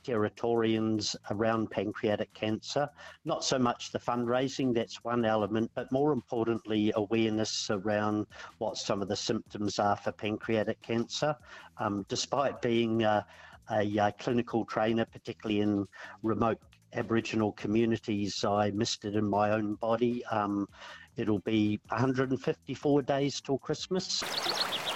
Territorians around pancreatic cancer. Not so much the fundraising, that's one element, but more importantly, awareness around what some of the symptoms are for pancreatic cancer. Despite being a clinical trainer, particularly in remote Aboriginal communities, I missed it in my own body. It'll be 154 days till Christmas.